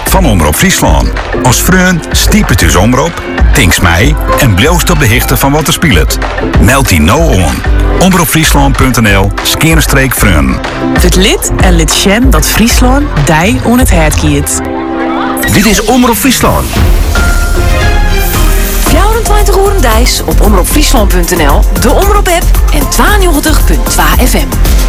van Omroep Friesland. Als vriend stiepet dus Omroep, tinks mij en bloost op de hichte van wat er speelt. Meld die nou aan. omroepfriesland.nl/vriend. Het lid en lid Sjen dat Friesland dij on het hert kiet. Dit is Omroep Friesland. 24 uur dijs op omroepfriesland.nl, de Omroep-app en 92.2 FM.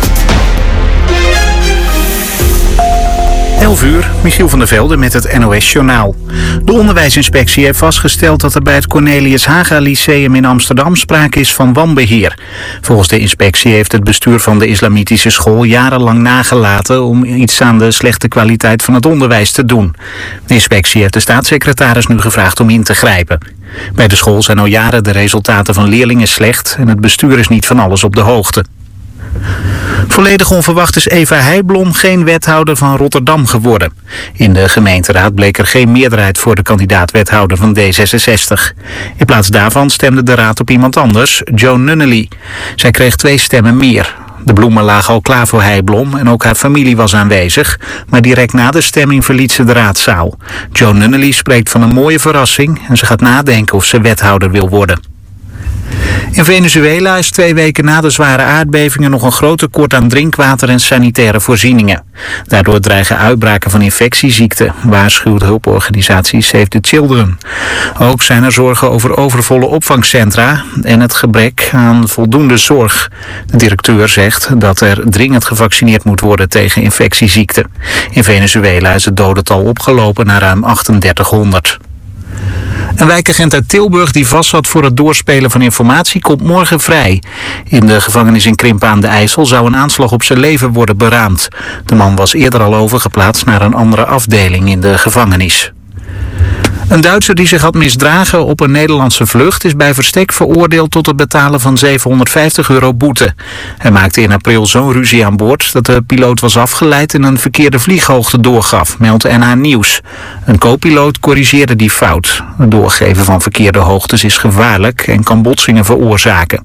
11 uur, Michiel van der Velde met het NOS-journaal. De onderwijsinspectie heeft vastgesteld dat er bij het Cornelius Haga Lyceum in Amsterdam sprake is van wanbeheer. Volgens de inspectie heeft het bestuur van de islamitische school jarenlang nagelaten om iets aan de slechte kwaliteit van het onderwijs te doen. De inspectie heeft de staatssecretaris nu gevraagd om in te grijpen. Bij de school zijn al jaren de resultaten van leerlingen slecht en het bestuur is niet van alles op de hoogte. Volledig onverwacht is Eva Heijblom geen wethouder van Rotterdam geworden. In de gemeenteraad bleek er geen meerderheid voor de kandidaat-wethouder van D66. In plaats daarvan stemde de raad op iemand anders, Joan Nunnally. Zij kreeg 2 stemmen meer. De bloemen lagen al klaar voor Heijblom en ook haar familie was aanwezig, maar direct na de stemming verliet ze de raadzaal. Joan Nunnally spreekt van een mooie verrassing en ze gaat nadenken of ze wethouder wil worden. In Venezuela is 2 weken na de zware aardbevingen nog een groot tekort aan drinkwater en sanitaire voorzieningen. Daardoor dreigen uitbraken van infectieziekten, waarschuwt hulporganisatie Save the Children. Ook zijn er zorgen over overvolle opvangcentra en het gebrek aan voldoende zorg. De directeur zegt dat er dringend gevaccineerd moet worden tegen infectieziekten. In Venezuela is het dodental opgelopen naar ruim 3800. Een wijkagent uit Tilburg die vastzat voor het doorspelen van informatie komt morgen vrij. In de gevangenis in Krimpen aan de IJssel zou een aanslag op zijn leven worden beraamd. De man was eerder al overgeplaatst naar een andere afdeling in de gevangenis. Een Duitser die zich had misdragen op een Nederlandse vlucht is bij verstek veroordeeld tot het betalen van €750 boete. Hij maakte in april zo'n ruzie aan boord dat de piloot was afgeleid en een verkeerde vlieghoogte doorgaf, meldt NH Nieuws. Een co-piloot corrigeerde die fout. Het doorgeven van verkeerde hoogtes is gevaarlijk en kan botsingen veroorzaken.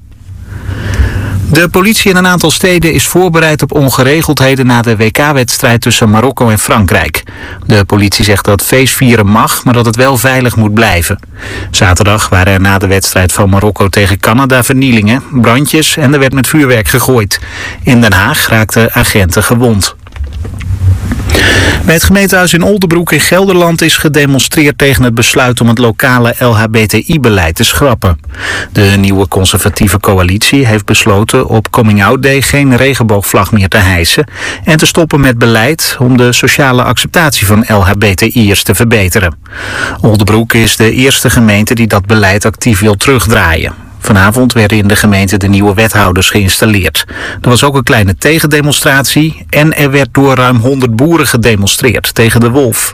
De politie in een aantal steden is voorbereid op ongeregeldheden na de WK-wedstrijd tussen Marokko en Frankrijk. De politie zegt dat feestvieren mag, maar dat het wel veilig moet blijven. Zaterdag waren er na de wedstrijd van Marokko tegen Canada vernielingen, brandjes en er werd met vuurwerk gegooid. In Den Haag raakten agenten gewond. Bij het gemeentehuis in Oldebroek in Gelderland is gedemonstreerd tegen het besluit om het lokale LHBTI-beleid te schrappen. De nieuwe conservatieve coalitie heeft besloten op Coming Out Day geen regenboogvlag meer te hijsen en te stoppen met beleid om de sociale acceptatie van LHBTI'ers te verbeteren. Oldebroek is de eerste gemeente die dat beleid actief wil terugdraaien. Vanavond werden in de gemeente de nieuwe wethouders geïnstalleerd. Er was ook een kleine tegendemonstratie en er werd door ruim 100 boeren gedemonstreerd tegen de wolf.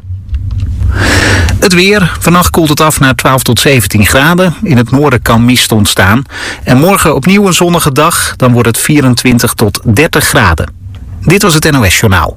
Het weer. Vannacht koelt het af naar 12 tot 17 graden. In het noorden kan mist ontstaan. En morgen opnieuw een zonnige dag. Dan wordt het 24 tot 30 graden. Dit was het NOS Journaal.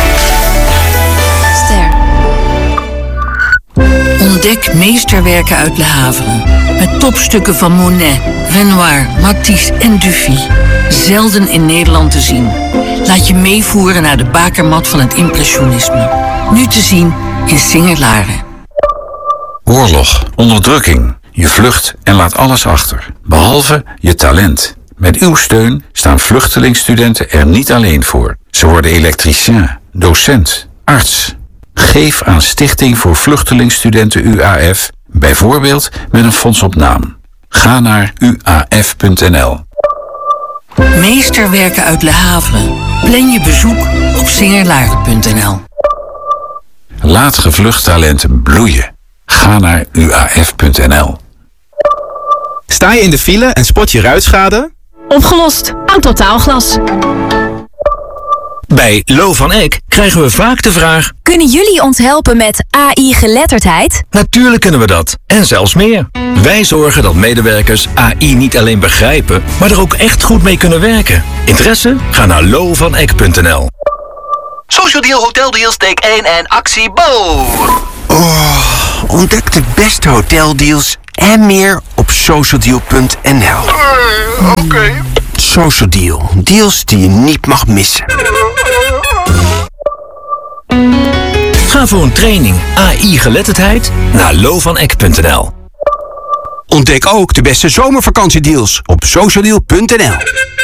Ontdek meesterwerken uit Le Havre. Met topstukken van Monet, Renoir, Matisse en Dufy. Zelden in Nederland te zien. Laat je meevoeren naar de bakermat van het impressionisme. Nu te zien in Singer-Laren. Oorlog, onderdrukking. Je vlucht en laat alles achter. Behalve je talent. Met uw steun staan vluchtelingstudenten er niet alleen voor. Ze worden elektricien, docent, arts. Geef aan Stichting voor Vluchtelingstudenten UAF, bijvoorbeeld met een fonds op naam. Ga naar uaf.nl. Meesterwerken uit Le Havre. Plan je bezoek op singerlaren.nl. Laat gevlucht talenten bloeien. Ga naar uaf.nl. Sta je in de file en spot je ruitschade? Opgelost. Autotaalglas. Bij Lo van Eck krijgen we vaak de vraag: kunnen jullie ons helpen met AI-geletterdheid? Natuurlijk kunnen we dat. En zelfs meer. Wij zorgen dat medewerkers AI niet alleen begrijpen, maar er ook echt goed mee kunnen werken. Interesse? Ga naar lovaneck.nl. Social Deal Hotel Deals, take 1 en actie Bo! Ontdek de beste hoteldeals en meer op socialdeal.nl. Oké. Social Deal. Deals die je niet mag missen. Ga Ga voor een training AI-geletterdheid naar lovaneck.nl. Ontdek ook de beste zomervakantiedeals op socialdeal.nl.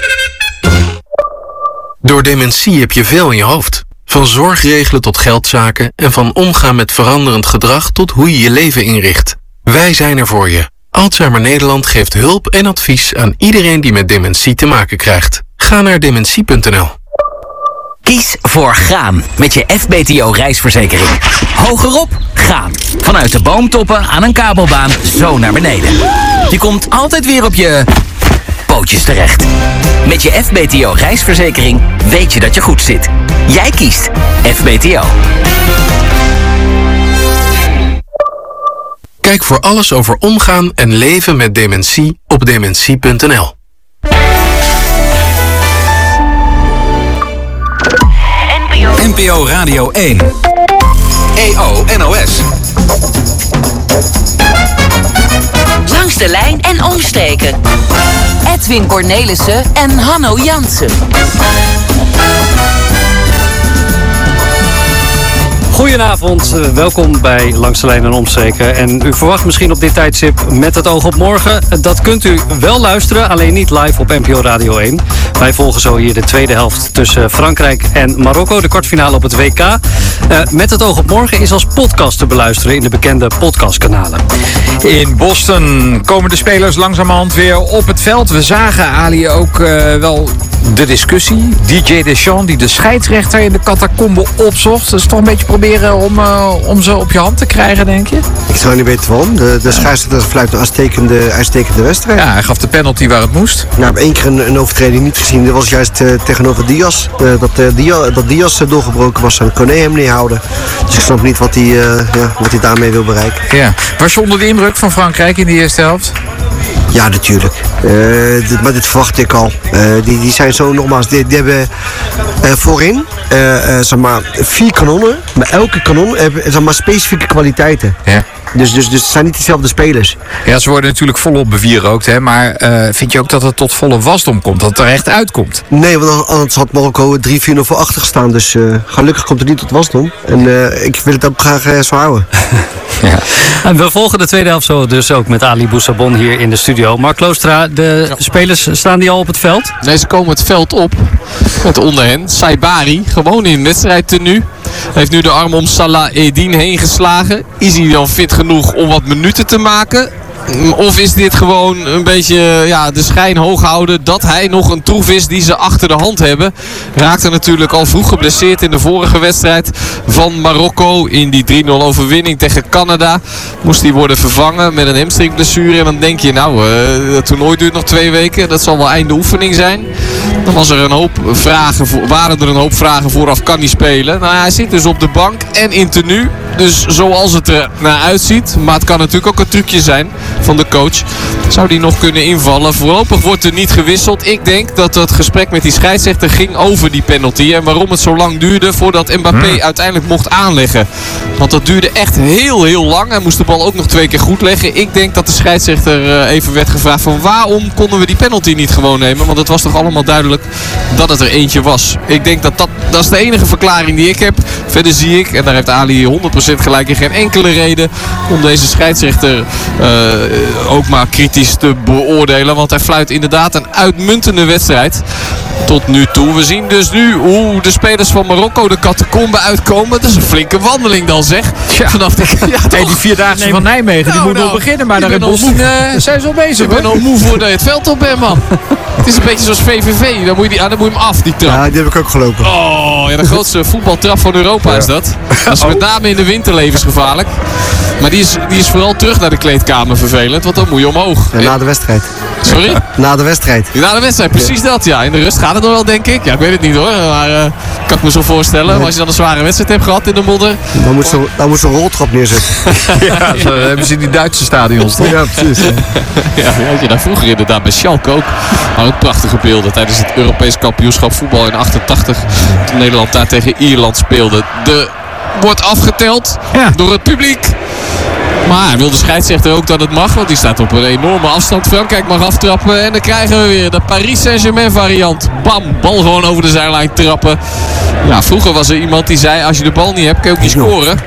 Door dementie heb je veel in je hoofd. Van zorgregelen tot geldzaken en van omgaan met veranderend gedrag tot hoe je je leven inricht. Wij zijn er voor je. Alzheimer Nederland geeft hulp en advies aan iedereen die met dementie te maken krijgt. Ga naar dementie.nl. Kies voor gaan met je FBTO reisverzekering. Hogerop, gaan. Vanuit de boomtoppen aan een kabelbaan zo naar beneden. Je komt altijd weer op je pootjes terecht. Met je FBTO reisverzekering weet je dat je goed zit. Jij kiest FBTO. Kijk voor alles over omgaan en leven met dementie op dementie.nl. NPO Radio 1. EO NOS. Langs de lijn en omstreken. Edwin Cornelissen en Hanno Jansen. Goedenavond, welkom bij Langs de Lijn en Omstreken. En u verwacht misschien op dit tijdstip Met het oog op morgen. Dat kunt u wel luisteren, alleen niet live op NPO Radio 1. Wij volgen zo hier de tweede helft tussen Frankrijk en Marokko, de kwartfinale op het WK. Met het oog op morgen is als podcast te beluisteren in de bekende podcastkanalen. In Boston komen de spelers langzamerhand weer op het veld. We zagen, Ali, ook wel de discussie. DJ Deschamps die de scheidsrechter in de catacombe opzocht. Dat is toch een beetje proberen om ze op je hand te krijgen, denk je? Ik zou niet weten waarom. De scheidsrechter fluit een uitstekende wedstrijd. Ja, hij gaf de penalty waar het moest. Nou, ik heb één keer een overtreding niet gezien. Dat was juist tegenover Diaz. Dat Diaz doorgebroken was en Koné hem niet houden. Dus ik snap niet wat hij daarmee wil bereiken. Ja. Was je onder de indruk van Frankrijk in die eerste helft? Ja, natuurlijk. Maar dit verwacht ik al. Die zijn zo nogmaals. Die hebben voorin zeg maar 4 kanonnen. Maar elke kanon heeft zeg maar specifieke kwaliteiten. Ja. Dus het zijn niet dezelfde spelers. Ja, ze worden natuurlijk volop bewierookt, hè. Maar vind je ook dat het tot volle wasdom komt? Dat het er echt uitkomt? Nee, want anders had Marokko 3-4-0 voor achter gestaan. Dus gelukkig komt het niet tot wasdom. En ik wil het ook graag zo houden. Ja. En we volgen de tweede helft zo dus ook met Ali Boussabon hier in de studio. Mark Kloostra, de spelers, staan die al op het veld? Nee, ze komen het veld op. Met onder hen Saibari, gewoon in wedstrijdtenue. Heeft nu de arm om Salah Eddin heen geslagen. Is hij dan fit genoeg om wat minuten te maken? Of is dit gewoon een beetje de schijn hoog houden dat hij nog een troef is die ze achter de hand hebben? Raakte natuurlijk al vroeg geblesseerd in de vorige wedstrijd van Marokko. In die 3-0 overwinning tegen Canada moest hij worden vervangen met een hamstringblessure. En dan denk je het toernooi duurt nog 2 weken. Dat zal wel einde oefening zijn. Dan waren er een hoop vragen vooraf, kan hij spelen? Nou, hij zit dus op de bank en in tenue. Dus zoals het er naar uitziet. Maar het kan natuurlijk ook een trucje zijn van de coach. Zou die nog kunnen invallen? Voorlopig wordt er niet gewisseld. Ik denk dat het gesprek met die scheidsrechter ging over die penalty. En waarom het zo lang duurde voordat Mbappé uiteindelijk mocht aanleggen. Want dat duurde echt heel, heel lang. Hij moest de bal ook nog 2 keer goed leggen. Ik denk dat de scheidsrechter even werd gevraagd van waarom konden we die penalty niet gewoon nemen? Want het was toch allemaal duidelijk dat het er eentje was. Ik denk dat is de enige verklaring die ik heb. Verder zie ik, en daar heeft Ali 100% gelijk in, geen enkele reden om deze scheidsrechter ook maar kritisch te beoordelen. Want hij fluit inderdaad een uitmuntende wedstrijd tot nu toe. We zien dus nu hoe de spelers van Marokko de catacombe uitkomen. Dat is een flinke wandeling dan, zeg. Ja. Vanaf die 4-daagse van Nijmegen, die moet nog beginnen. Maar daar in Boston zijn ze al bezig. Ik ben al moe voordat je het veld op bent, man. Het is een beetje zoals VVV. Dan moet je hem af, die trap. Ja, die heb ik ook gelopen. Oh, ja, de grootste voetbaltrap van Europa is dat. Dat is met name in de winter levensgevaarlijk. Maar die is vooral terug naar de kleedkamer vervelend, want dan moet je omhoog. Ja, na de wedstrijd. Sorry? Na de wedstrijd. Na de wedstrijd, precies dat, ja. In de rust gaat het nog wel, denk ik. Ja, ik weet het niet hoor. Maar kan ik me zo voorstellen. Maar als je dan een zware wedstrijd hebt gehad in de modder. Dan moet ze een roltrap neerzetten. Ja, zo hebben ze in die Duitse stadions toch? Ja, precies. Ja, had je daar vroeger inderdaad bij Schalke ook. Maar ook prachtige beelden tijdens het Europees kampioenschap voetbal in 88. Toen Nederland daar tegen Ierland speelde. Wordt afgeteld door het publiek. Maar wil de scheidsrechter ook dat het mag, want die staat op een enorme afstand. Frankrijk mag aftrappen en dan krijgen we weer de Paris Saint-Germain variant. Bam, bal gewoon over de zijlijn trappen. Ja, vroeger was er iemand die zei, als je de bal niet hebt, kun je ook niet scoren.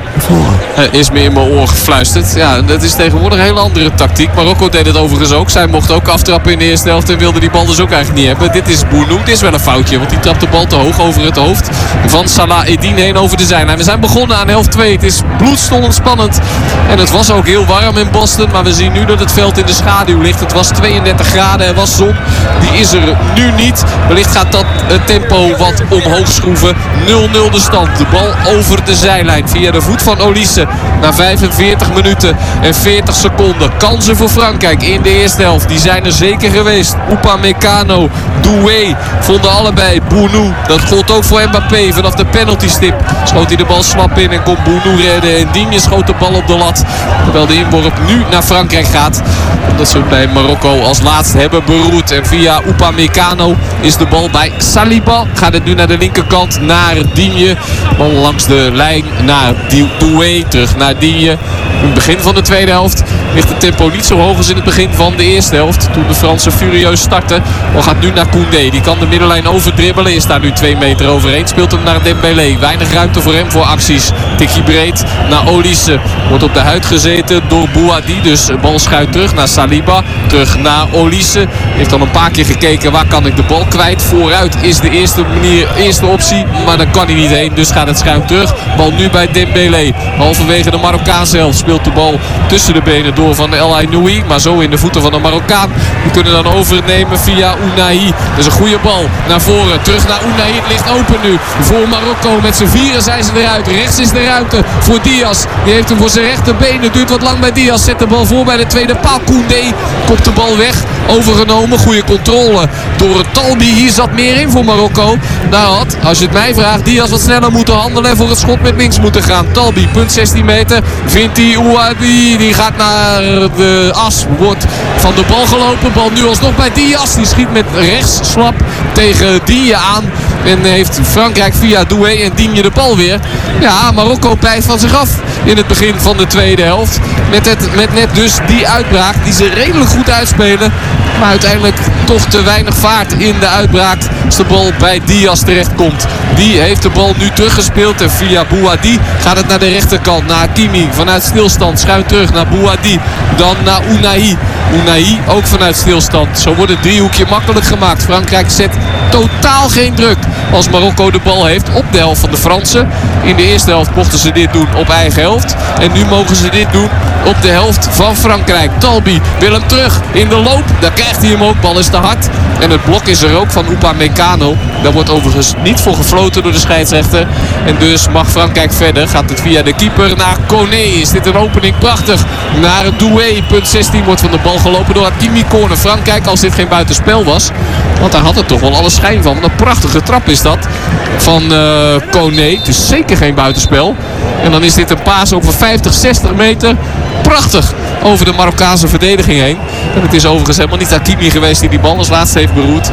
Is me in mijn oor gefluisterd. Ja, dat is tegenwoordig een hele andere tactiek. Marokko deed het overigens ook. Zij mocht ook aftrappen in de eerste helft en wilde die bal dus ook eigenlijk niet hebben. Dit is Bounou. Dit is wel een foutje, want die trapt de bal te hoog over het hoofd van Salah Eddine heen over de zijlijn. We zijn begonnen aan helft 2. Het is bloedstollend spannend. En het was ook heel warm in Boston, maar we zien nu dat het veld in de schaduw ligt. Het was 32 graden en was zon. Die is er nu niet. Wellicht gaat dat het tempo wat omhoog schroeven. 0-0 de stand. De bal over de zijlijn via de voet van Olise. Na 45 minuten en 40 seconden. Kansen voor Frankrijk in de eerste helft. Die zijn er zeker geweest. Upamecano, Doué vonden allebei. Bounou, dat gold ook voor Mbappé. Vanaf de penaltystip schoot hij de bal slap in en kon Bounou redden. En Digne schoot de bal op de lat. Terwijl de inworp nu naar Frankrijk gaat. Omdat ze bij Marokko als laatst hebben beroerd. En via Upamecano is de bal bij Saliba. Gaat het nu naar de linkerkant naar Digne. Bal langs de lijn naar Doué. Terug naar Digne. In het begin van de tweede helft ligt het tempo niet zo hoog als in het begin van de eerste helft. Toen de Fransen furieus starten. Bal gaat nu naar Koundé. Die kan de middenlijn overdribbelen. Is daar nu 2 meter overheen. Speelt hem naar Dembélé. Weinig ruimte voor hem voor acties. Tikje breed naar Olise. Wordt op de huid gezeten door Bouhaddi. Dus de bal schuift terug naar Saliba. Terug naar Olise. Heeft al een paar keer gekeken waar kan ik de bal kwijt. Vooruit is de eerste optie. Maar dan kan hij niet heen. Dus gaat het schuin terug. Bal nu bij Dembélé. Halverwege de Marokkaan zelf speelt de bal tussen de benen door van El Ainoui. Maar zo in de voeten van de Marokkaan. Die kunnen dan overnemen via Ounahi. Dat is een goede bal naar voren. Terug naar Ounahi. Het ligt open nu voor Marokko. Met z'n vieren zijn ze eruit. Rechts is de ruimte voor Diaz. Die heeft hem voor zijn rechterbeen. Het duurt wat lang bij Diaz. Zet de bal voor bij de tweede paal. Koundé kopt de bal weg. Overgenomen. Goede controle door Talbi. Hier zat meer in voor Marokko. Nou had, als je het mij vraagt, Diaz wat sneller moeten handelen en voor het schot met links moeten gaan. Talbi, punt 16 meter. Vindt hij Ouadi. Die gaat naar de as. Wordt van de bal gelopen. Bal nu alsnog bij Diaz. Die schiet met rechts slap tegen Digne aan. En heeft Frankrijk via Doué en Digne de bal weer. Ja, Marokko bijt van zich af in het begin van de tweede helft. Met net dus die uitbraak die ze redelijk goed uitspelen. Maar uiteindelijk toch te weinig vaart in de uitbraak als de bal bij Diaz terechtkomt. Die heeft de bal nu teruggespeeld en via Bouhaddi gaat het naar de rechterkant. Naar Hakimi vanuit stilstand schuin terug naar Bouhaddi. Dan naar Ounahi. Ounahi ook vanuit stilstand. Zo wordt het driehoekje makkelijk gemaakt. Frankrijk zet totaal geen druk als Marokko de bal heeft op de helft van de Fransen. In de eerste helft mochten ze dit doen op eigen helft. En nu mogen ze dit doen op de helft van Frankrijk. Talbi wil hem terug in de loop. Daar krijgt hij hem ook. Bal is te hard. En het blok is er ook van Upamecano. Daar wordt overigens niet voor gefloten door de scheidsrechter. En dus mag Frankrijk verder. Gaat het via de keeper naar Koné. Is dit een opening? Prachtig. Naar Doué. Punt 16 wordt van de bal gelopen door Hakimi. Corner Frankrijk als dit geen buitenspel was. Want daar had het toch wel alle schijn van. Een prachtige trap is dat van Koné. Dus zeker geen buitenspel. En dan is dit een paas over 50, 60 meter. Prachtig over de Marokkaanse verdediging heen. En het is overigens helemaal niet Hakimi geweest die bal als laatste heeft beroerd.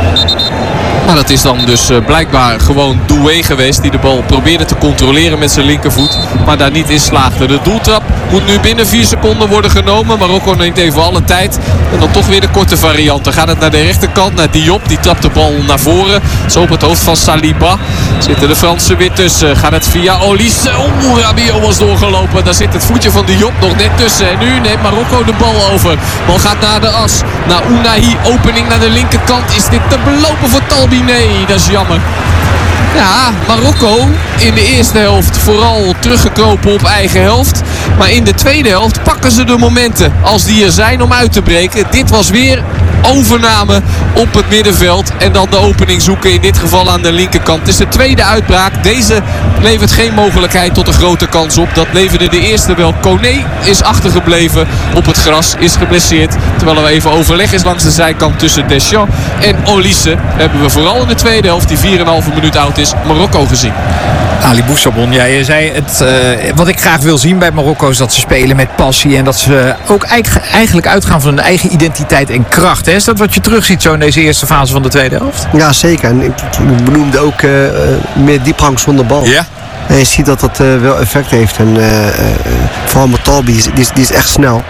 Maar dat is dan dus blijkbaar gewoon Doué geweest die de bal probeerde te controleren met zijn linkervoet. Maar daar niet in slaagde. De doeltrap moet nu binnen 4 seconden worden genomen. Marokko neemt even alle tijd. En dan toch weer de korte variant. Dan gaat het naar de rechterkant, naar Diop. Die trapt de bal naar voren. Zo op het hoofd van Saliba. Zitten de Fransen weer tussen. Gaat het via Olise. Rabiot was doorgelopen. Daar zit het voetje van Diop nog net tussen. En nu neemt Marokko de bal over. Bal gaat naar de as. Naar Ounahi. Opening naar de linkerkant. Is dit te belopen voor Talbi? Nee, dat is jammer. Ja, Marokko in de eerste helft vooral teruggekropen op eigen helft. Maar in de tweede helft pakken ze de momenten als die er zijn om uit te breken. Dit was weer overname op het middenveld. En dan de opening zoeken, in dit geval aan de linkerkant. Het is de tweede uitbraak. Deze levert geen mogelijkheid tot een grote kans op. Dat leverde de eerste wel. Koné is achtergebleven op het gras, is geblesseerd. Terwijl er even overleg is langs de zijkant tussen Deschamps en Olise. Hebben we vooral in de tweede helft, die 4,5 minuut oud is, Marokko gezien. Ali Boussabon, ja, je zei het. Wat ik graag wil zien bij Marokko is dat ze spelen met passie. En dat ze ook eigenlijk uitgaan van hun eigen identiteit en kracht. Hè? Is dat wat je terugziet zo in deze eerste fase van de tweede helft? Ja, zeker. En ik benoemde ook meer diepgang zonder bal. Ja. En je ziet dat dat wel effect heeft. En vooral met Talbi, die is echt snel.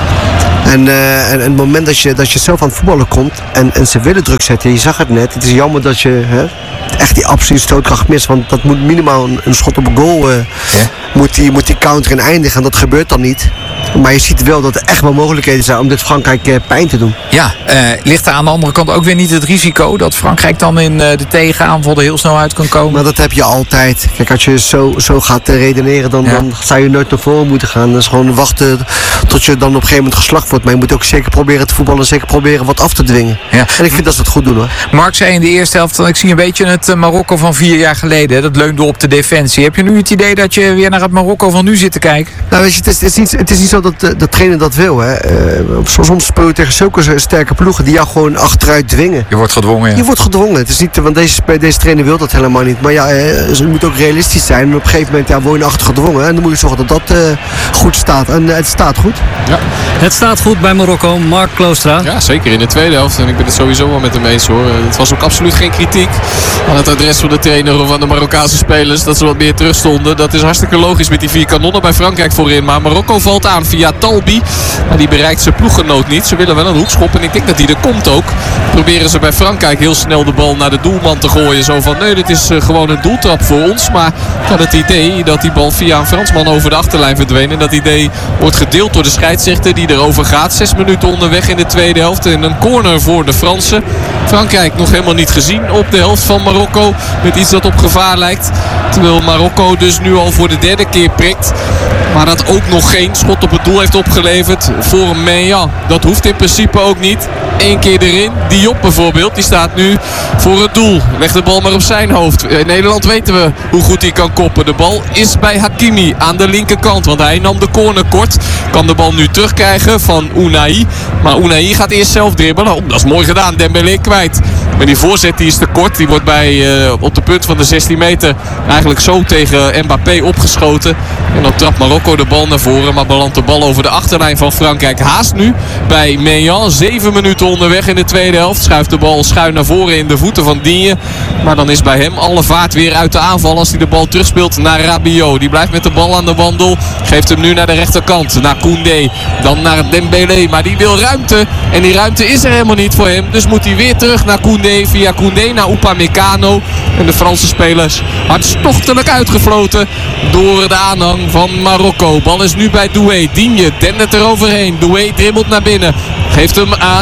En het moment dat je zelf aan het voetballen komt en ze willen druk zetten, je zag het net. Het is jammer dat je echt die absolute stootkracht mist. Want dat moet minimaal een schot op een goal moet die counter in eindigen. En dat gebeurt dan niet. Maar je ziet wel dat er echt wel mogelijkheden zijn om dit Frankrijk pijn te doen. Ja, ligt er aan de andere kant ook weer niet het risico dat Frankrijk dan in de tegenaanval er heel snel uit kan komen? Maar dat heb je altijd. Kijk, als je zo gaat redeneren, dan zou je nooit naar voren moeten gaan. Dat is gewoon wachten tot je dan op een gegeven moment geslacht wordt. Maar je moet ook zeker proberen te voetballen en zeker proberen wat af te dwingen. Ja. En ik vind dat ze het goed doen, hoor. Mark zei in de eerste helft, ik zie een beetje het Marokko van 4 jaar geleden. Dat leunde op de defensie. Heb je nu het idee dat je weer naar het Marokko van nu zit te kijken? Nou, weet je, het is niet zo dat de trainer dat wil. Hè. Soms speel je tegen zulke sterke ploegen die jou gewoon achteruit dwingen. Je wordt gedwongen, ja. Je wordt gedwongen. Het is niet, want deze trainer wil dat helemaal niet. Maar ja, ze moet ook realistisch zijn. En op een gegeven moment word je achter gedwongen. En dan moet je zorgen dat dat goed staat. En het staat goed. Ja. Het staat goed bij Marokko. Mark Kloostra. Ja, zeker in de tweede helft. En ik ben het sowieso wel met hem eens, hoor. Het was ook absoluut geen kritiek aan het adres van de trainer of aan de Marokkaanse spelers. Dat ze wat meer terug stonden. Dat is hartstikke logisch met die 4 kanonnen bij Frankrijk voorin. Maar Marokko valt aan via Talbi. Maar die bereikt zijn ploeggenoot niet. Ze willen wel een hoekschop. En ik denk dat die er komt ook. Proberen ze bij Frankrijk heel snel de bal naar de doelman te gooien. Zo van, nee, dit is gewoon een doeltrap voor ons. Maar ik had het idee dat die bal via een Fransman over de achterlijn verdween. En dat idee wordt gedeeld door de scheidsrechter die erover gaat. 6 minuten onderweg in de tweede helft. En een corner voor de Fransen. Frankrijk nog helemaal niet gezien op de helft van Marokko. Met iets dat op gevaar lijkt. Terwijl Marokko dus nu al voor de 3e keer prikt. Maar dat ook nog geen schot op het doel heeft opgeleverd voor Meillan. Dat hoeft in principe ook niet. 1 keer erin. Diop bijvoorbeeld, die staat nu voor het doel. Legt de bal maar op zijn hoofd. In Nederland weten we hoe goed hij kan koppen. De bal is bij Hakimi aan de linkerkant. Want hij nam de corner kort. Kan de bal nu terugkrijgen van Unai. Maar Unai gaat eerst zelf dribbelen. Oh, dat is mooi gedaan. Dembélé kwijt. Maar die voorzet die is te kort. Die wordt op de punt van de 16 meter eigenlijk zo tegen Mbappé opgeschoten. En dan trapt Marokko de bal naar voren. Maar belandt de bal over de achterlijn van Frankrijk. Haast nu bij Meillan. 7 minuten onderweg in de tweede helft. Schuift de bal schuin naar voren in de voeten van Digne. Maar dan is bij hem alle vaart weer uit de aanval als hij de bal terugspeelt naar Rabiot. Die blijft met de bal aan de wandel. Geeft hem nu naar de rechterkant. Naar Koundé. Dan naar Dembélé. Maar die wil ruimte. En die ruimte is er helemaal niet voor hem. Dus moet hij weer terug naar Koundé. Via Koundé naar Upamecano. En de Franse spelers hartstochtelijk uitgefloten door de aanhang van Marokko. Bal is nu bij Doué. Digne dendert er overheen. Doué dribbelt naar binnen. Geeft hem aan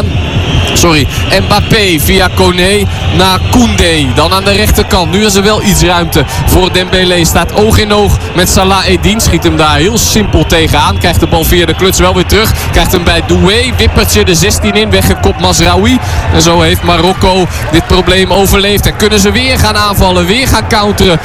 Mbappé via Koné naar Koundé. Dan aan de rechterkant. Nu is er wel iets ruimte voor Dembélé. Staat oog in oog met Salah Eddin. Schiet hem daar heel simpel tegenaan. Krijgt de bal via de kluts wel weer terug. Krijgt hem bij Doué. Wippertje de 16 in. Weggekopt Mazraoui. En zo heeft Marokko dit probleem overleefd. En kunnen ze weer gaan aanvallen. Weer gaan counteren.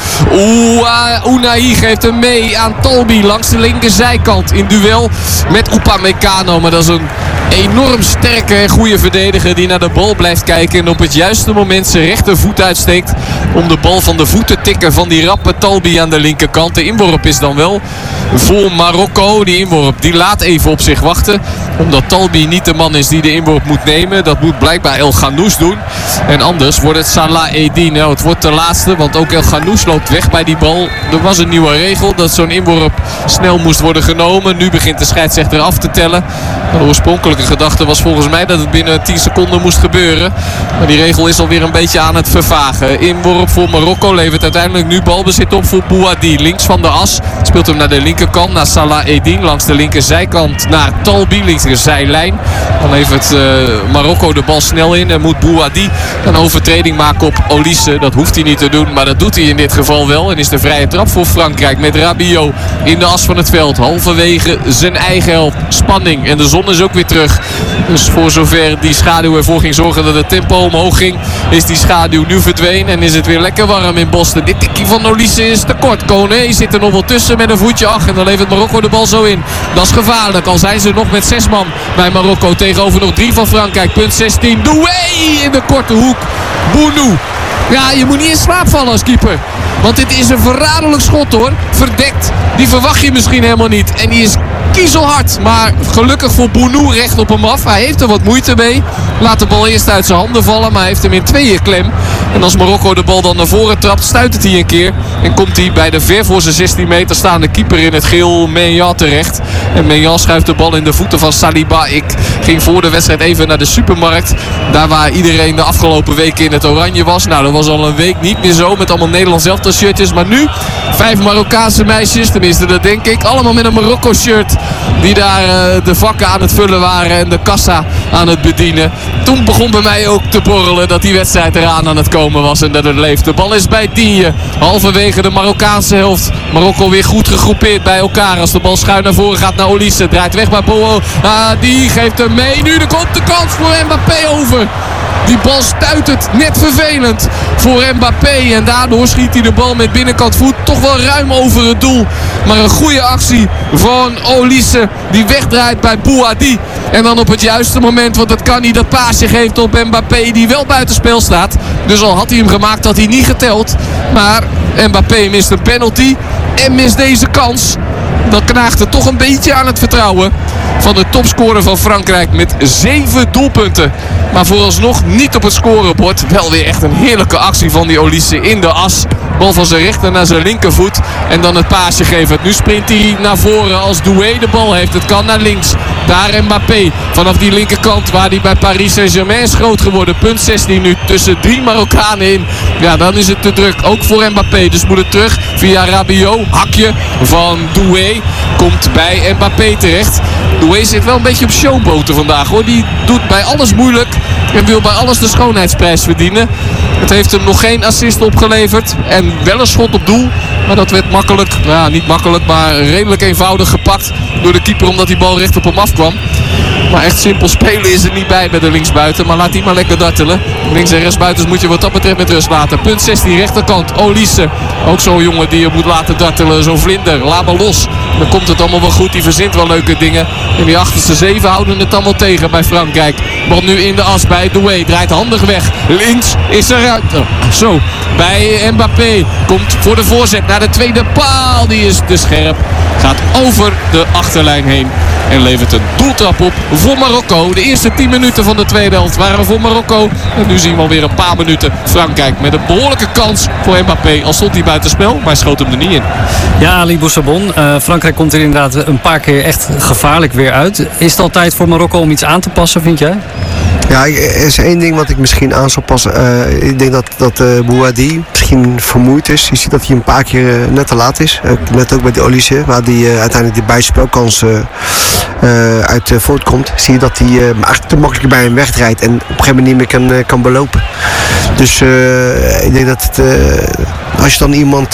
Unai geeft hem mee aan Talbi langs de linkerzijkant. In duel met Upamecano. Maar dat is een enorm sterke en goede verdediger die naar de bal blijft kijken en op het juiste moment zijn rechtervoet uitsteekt om de bal van de voet te tikken van die rappe Talbi aan de linkerkant. De inworp is dan wel voor Marokko. Die inworp die laat even op zich wachten, omdat Talbi niet de man is die de inworp moet nemen. Dat moet blijkbaar El Ghanous doen. En anders wordt het Salah Eddin. Nou, het wordt de laatste, want ook El Ghanous loopt weg bij die bal. Er was een nieuwe regel dat zo'n inworp snel moest worden genomen. Nu begint de scheidsrechter af te tellen. De oorspronkelijke gedachte was volgens mij dat het binnen 10 seconden moest gebeuren. Maar die regel is alweer een beetje aan het vervagen. Inworp voor Marokko levert uiteindelijk nu balbezit op voor Bouhaddi. Links van de as. Speelt hem naar de linkerkant. Naar Salah Eddin. Langs de linkerzijkant naar Talbi. Linkerzijlijn. Dan levert Marokko de bal snel in. En moet Bouhaddi een overtreding maken op Olise. Dat hoeft hij niet te doen. Maar dat doet hij in dit geval wel. En is de vrije trap voor Frankrijk. Met Rabiot in de as van het veld. Halverwege zijn eigen helft. Spanning. En de zon is ook weer terug. Dus voor zover die schaduw ervoor ging zorgen dat het tempo omhoog ging, is die schaduw nu verdwenen en is het weer lekker warm in Boston. Dit tikkie van Olise is te kort. Koné zit er nog wel tussen met een voetje. Ach, en dan levert Marokko de bal zo in. Dat is gevaarlijk. Al zijn ze nog met 6 man bij Marokko tegenover nog 3 van Frankrijk. Punt 16. Doué in de korte hoek. Bounou. Ja, je moet niet in slaap vallen als keeper. Want dit is een verraderlijk schot, hoor. Verdekt. Die verwacht je misschien helemaal niet. En die is kiezelhard. Maar gelukkig voor Bounou recht op hem af. Hij heeft er wat moeite mee. Laat de bal eerst uit zijn handen vallen. Maar hij heeft hem in 2 klem. En als Marokko de bal dan naar voren trapt, stuit hij een keer. En komt hij bij de ver voor zijn 16 meter staande keeper in het geel Meillan terecht. En Maignan schuift de bal in de voeten van Saliba. Ik ging voor de wedstrijd even naar de supermarkt. Daar waar iedereen de afgelopen weken in het oranje was. Nou, dat was al een week niet meer zo met allemaal Nederlands elftal shirtjes. Maar nu 5 Marokkaanse meisjes, tenminste dat denk ik. Allemaal met een Marokko shirt. Die daar de vakken aan het vullen waren en de kassa aan het bedienen. Toen begon bij mij ook te borrelen dat die wedstrijd eraan aan het komen was en dat het leeft. De bal is bij Digne. Halverwege de Marokkaanse helft. Marokko weer goed gegroepeerd bij elkaar. Als de bal schuin naar voren gaat naar Olise. Draait weg bij Boo. Die geeft hem mee. Nu komt de kans voor Mbappé over. Die bal stuitert net vervelend voor Mbappé. En daardoor schiet hij de bal met binnenkant voet toch wel ruim over het doel. Maar een goede actie van Olise. Die wegdraait bij Bouhaddi. En dan op het juiste moment, want dat kan niet, dat paasje geeft op Mbappé. Die wel buitenspel staat. Dus al had hij hem gemaakt, had hij niet geteld. Maar Mbappé mist een penalty. En mist deze kans. Dat knaagt er toch een beetje aan het vertrouwen van de topscorer van Frankrijk met 7 doelpunten. Maar vooralsnog niet op het scorebord. Wel weer echt een heerlijke actie van die Olise in de as. Bal van zijn rechter naar zijn linkervoet. En dan het paasje geven. Nu sprint hij naar voren als Doué de bal heeft. Het kan naar links. Daar Mbappé vanaf die linkerkant waar hij bij Paris Saint-Germain is groot geworden. Punt 16 nu tussen 3 Marokkanen in. Ja, dan is het te druk. Ook voor Mbappé. Dus moet het terug via Rabiot. Hakje van Doué. Komt bij Mbappé terecht. Doué zit wel een beetje op showboten vandaag hoor. Die doet bij alles moeilijk. En wil bij alles de schoonheidsprijs verdienen. Het heeft hem nog geen assist opgeleverd. En wel een schot op doel. Maar dat werd makkelijk, nou niet makkelijk, maar redelijk eenvoudig gepakt door de keeper omdat die bal recht op hem afkwam. Maar echt simpel spelen is er niet bij de linksbuiten. Maar laat die maar lekker dartelen. Links- en rechtsbuitens moet je wat dat betreft met rust laten. Punt 16, rechterkant. Olise. Ook zo'n jongen die je moet laten dartelen. Zo'n vlinder. Laat maar los. Dan komt het allemaal wel goed. Die verzint wel leuke dingen. En die achterste 7 houden het dan wel tegen bij Frankrijk. Bal nu in de as bij Doué. Draait handig weg. Links is eruit. Zo. Bij Mbappé. Komt voor de voorzet naar de tweede paal. Die is te scherp. Gaat over de achterlijn heen. En levert een doeltrap op voor Marokko. De eerste 10 minuten van de tweede helft waren voor Marokko. En nu zien we alweer een paar minuten Frankrijk met een behoorlijke kans voor Mbappé. Al stond hij buitenspel, maar hij schoot hem er niet in. Ja, Ali Boussabon. Frankrijk komt er inderdaad een paar keer echt gevaarlijk weer uit. Is het al tijd voor Marokko om iets aan te passen, vind jij? Ja, er is één ding wat ik misschien aan zou passen. Ik denk dat Bouhaddi misschien vermoeid is. Je ziet dat hij een paar keer net te laat is. Net ook bij de Olise, waar hij uiteindelijk de buitenspelkans uit voortkomt. Zie je dat hij eigenlijk te makkelijk bij hem wegdraait en op een gegeven moment niet meer kan belopen. Dus ik denk dat als je dan iemand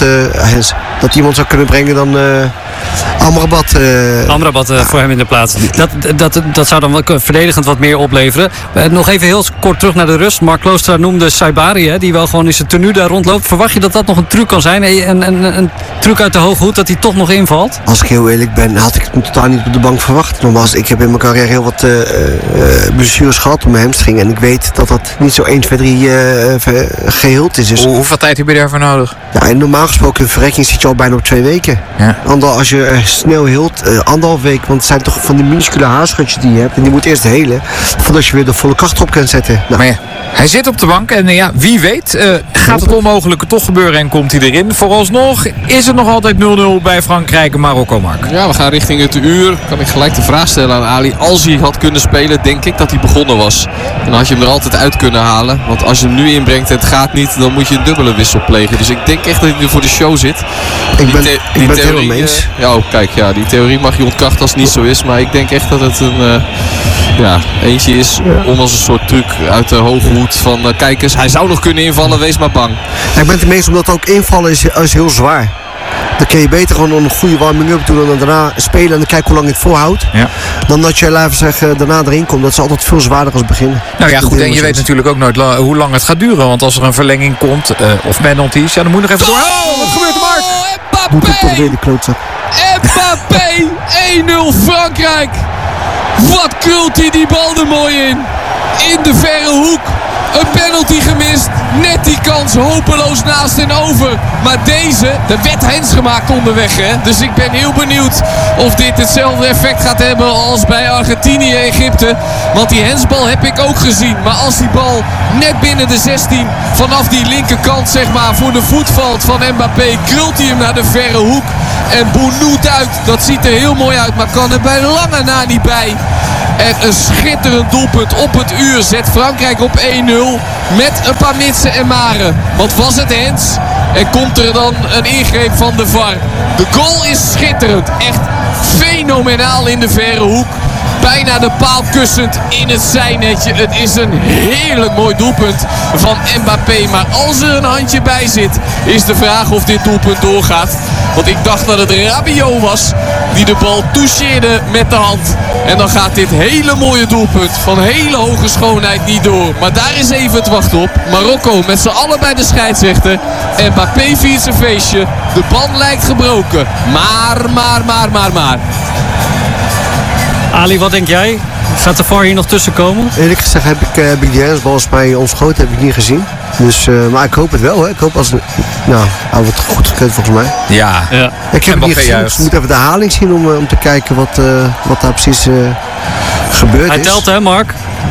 zou kunnen brengen, dan Amrabat. Amrabat voor hem in de plaats. Dat zou dan wel verdedigend wat meer opleveren. Nog even heel kort terug naar de rust. Mark Kloostra noemde Saibari, die wel gewoon in zijn tenue daar rondloopt. Verwacht je dat dat nog een truc kan zijn? Een truc uit de hoge hoed dat hij toch nog invalt? Als ik heel eerlijk ben, had ik het totaal niet op de bank verwacht. Nogmaals, ik heb in mijn carrière heel wat blessures gehad op mijn hamstring. En ik weet dat dat niet zo 1, 2, 3 geheeld is. Dus Hoeveel tijd heb je daarvoor nodig? Ja, en normaal gesproken een verrekking zit je al bijna op 2 weken. Ja. Als je snel heelt, 1,5 week. Want het zijn toch van die minuscule haarschutjes die je hebt. En die moet eerst helen voordat je weer de volle kracht op kunt zetten. Nou. Maar ja, hij zit op de bank en wie weet gaat het onmogelijke toch gebeuren en komt hij erin. Vooralsnog is het nog altijd 0-0 bij Frankrijk en Marokko, Mark. Ja, we gaan richting het uur. Kan ik gelijk de vraag stellen aan Ali. Als hij had kunnen spelen, denk ik dat hij begonnen was. En dan had je hem er altijd uit kunnen halen. Want als je hem nu inbrengt en het gaat niet, dan moet je een dubbele wissel plegen. Dus ik denk echt dat hij er voor de show zit. Ik ben het helemaal eens. Die theorie mag je ontkrachten als het niet zo is. Maar ik denk echt dat het een eentje is om als een soort truc uit de hoge hoed van kijk eens, hij zou nog kunnen invallen, wees maar bang. Ja, ik ben het meest omdat ook invallen is heel zwaar. Dan kun je beter gewoon een goede warming-up doen en dan daarna spelen en dan kijken hoe lang je het volhoudt. Ja. Dan dat je, laten we zeggen, daarna erin komt. Dat is altijd veel zwaarder als beginnen. Nou ja, goed, en je weet natuurlijk ook nooit hoe lang het gaat duren. Want als er een verlenging komt, of penalties, ja, dan moet je nog even door. Oh, wat gebeurt er, Mark? Mbappé! Moet ik toch weer de klootzak. Mbappé, 1-0 Frankrijk. Wat krult hij die bal er mooi in. In de verre hoek. Een penalty gemist. Net die kans hopeloos naast en over. Maar deze, er werd hens gemaakt onderweg. Hè? Dus ik ben heel benieuwd of dit hetzelfde effect gaat hebben als bij Argentinië-Egypte. Want die hensbal heb ik ook gezien. Maar als die bal net binnen de 16 vanaf die linkerkant zeg maar voor de voet valt van Mbappé, krult hij hem naar de verre hoek. En Bounoud uit. Dat ziet er heel mooi uit, maar kan er bij lange na niet bij. En een schitterend doelpunt op het uur zet Frankrijk op 1-0. Met een paar mitsen en maren. Want was het hens? En komt er dan een ingreep van de VAR. De goal is schitterend. Echt fenomenaal in de verre hoek. Bijna de paal kussend in het zijnetje. Het is een heerlijk mooi doelpunt van Mbappé. Maar als er een handje bij zit, is de vraag of dit doelpunt doorgaat. Want ik dacht dat het Rabiot was die de bal toucheerde met de hand. En dan gaat dit hele mooie doelpunt van hele hoge schoonheid niet door. Maar daar is even het wachten op. Marokko met z'n allen bij de scheidsrechter. Mbappé viert zijn feestje. De band lijkt gebroken. Maar. Ali, wat denk jij? Gaat de VAR hier nog tussen komen? Eerlijk gezegd heb ik die handsbal als mij ontschoten heb ik niet gezien. Dus, maar ik hoop het wel. Hè. Ik hoop als hij wordt goed gekend volgens mij. Ja. Ik heb het niet gezien. Dus ik moet even de herhaling zien om te kijken wat daar precies gebeurd is. Hij telt hè, Mark?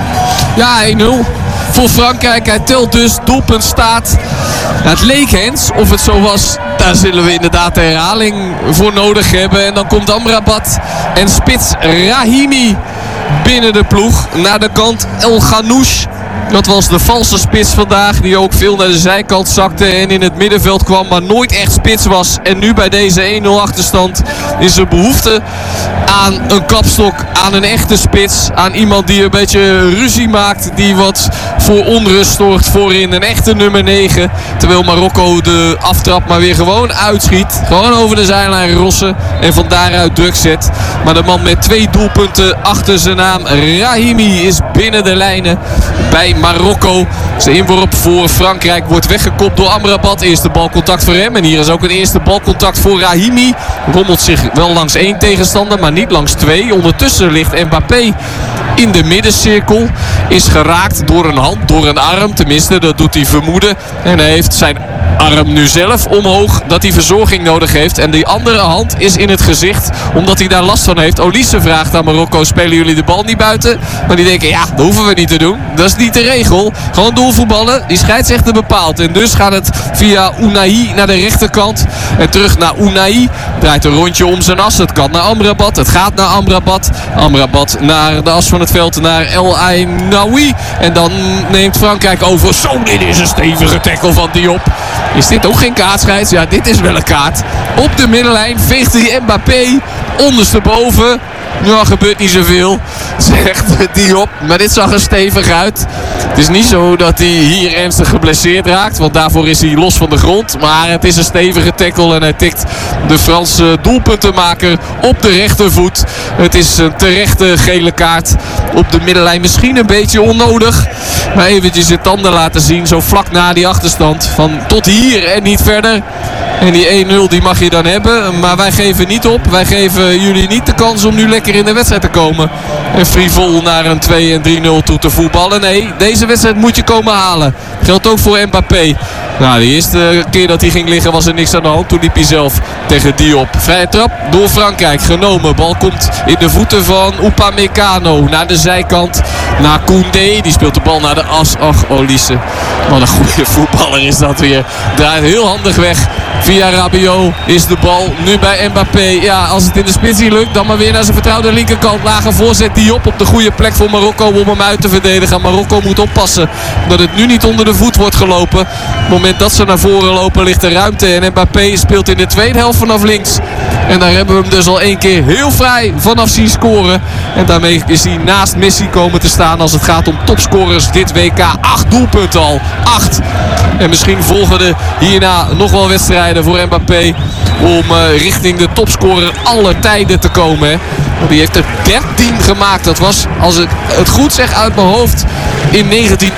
Ja, 1-0 voor Frankrijk. Hij telt dus. Doelpunt staat. Het leek hens. Of het zo was, daar zullen we inderdaad de herhaling voor nodig hebben. En dan komt Amrabat en spits Rahimi binnen de ploeg. Naar de kant El Ghanouch. Dat was de valse spits vandaag. Die ook veel naar de zijkant zakte en in het middenveld kwam. Maar nooit echt spits was. En nu bij deze 1-0 achterstand is er behoefte aan een kapstok. Aan een echte spits. Aan iemand die een beetje ruzie maakt. Die wat voor onrust zorgt voorin. Een echte nummer 9. Terwijl Marokko de aftrap maar weer gewoon uitschiet. Gewoon over de zijlijn rossen. En van daaruit druk zet. Maar de man met 2 doelpunten achter zijn naam. Rahimi is binnen de lijnen bij Marokko. Zijn inworp voor Frankrijk wordt weggekopt door Amrabat. Eerste balcontact voor hem. En hier is ook een eerste balcontact voor Rahimi. Rommelt zich wel langs 1 tegenstander, maar niet langs 2. Ondertussen ligt Mbappé in de middencirkel. Is geraakt door een hand, door een arm. Tenminste, dat doet hij vermoeden. En hij heeft zijn arm nu zelf omhoog dat hij verzorging nodig heeft. En die andere hand is in het gezicht omdat hij daar last van heeft. Olise vraagt aan Marokko, spelen jullie de bal niet buiten? Maar die denken, ja, dat hoeven we niet te doen. Dat is niet de regel. Gewoon doorvoetballen. Die scheidsrechter bepaalt. En dus gaat het via Ounahi naar de rechterkant. En terug naar Ounahi. Draait een rondje om zijn as. Het kan naar Amrabat. Het gaat naar Amrabat. Amrabat naar de as van het veld. Naar El Ainaoui. En dan neemt Frankrijk over. Zo, dit is een stevige tackle van Diop. Is dit ook geen kaartscheids? Ja, dit is wel een kaart. Op de middenlijn veegt hij Mbappé ondersteboven. Nou, gebeurt niet zoveel, zegt Diop. Maar dit zag er stevig uit. Het is niet zo dat hij hier ernstig geblesseerd raakt. Want daarvoor is hij los van de grond. Maar het is een stevige tackle. En hij tikt de Franse doelpuntenmaker op de rechtervoet. Het is een terechte gele kaart op de middenlijn. Misschien een beetje onnodig. Maar eventjes de tanden laten zien. Zo vlak na die achterstand. Van tot hier en niet verder. En die 1-0 die mag je dan hebben. Maar wij geven niet op. Wij geven jullie niet de kans om nu lekker in de wedstrijd te komen. En frivol naar een 2 en 3-0 toe te voetballen. Nee, deze wedstrijd moet je komen halen. Geldt ook voor Mbappé. Nou, de eerste keer dat hij ging liggen was er niks aan de hand. Toen liep hij zelf tegen Diop. Vrije trap door Frankrijk genomen. Bal komt in de voeten van Upamecano. Naar de zijkant. Naar Koundé. Die speelt de bal naar de as. Ach, Olise. Wat een goede voetballer is dat weer. Draait heel handig weg. Via Rabiot is de bal nu bij Mbappé. Ja, als het in de spits niet lukt, dan maar weer naar zijn vertrouwde linkerkant. Lage voorzet Diop op de goede plek voor Marokko om hem uit te verdedigen. Marokko moet oppassen dat het nu niet onder de voet wordt gelopen. Op het moment dat ze naar voren lopen ligt er ruimte. En Mbappé speelt in de tweede helft vanaf links. En daar hebben we hem dus al 1 keer heel vrij vanaf zien scoren. En daarmee is hij naast Messi komen te staan als het gaat om topscorers dit WK. 8 doelpunten al. 8. En misschien volgen er hierna nog wel wedstrijden voor Mbappé om richting de topscorer aller tijden te komen. Hè. Die heeft er 13 gemaakt. Dat was, als ik het goed zeg uit mijn hoofd, in